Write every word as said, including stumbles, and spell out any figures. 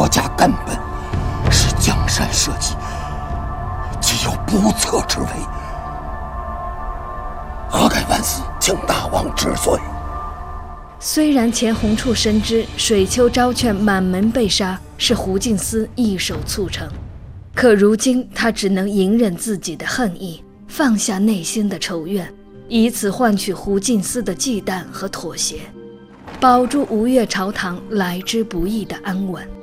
国家根本，是江山社稷，岂有不测之为？阿盖万死，请大王治罪。 虽然钱弘处深知水丘昭劝满门被杀是胡敬思一手促成，可如今他只能隐忍自己的恨意，放下内心的仇怨，以此换取胡敬思的忌惮和妥协，保住吴越朝堂来之不易的安稳。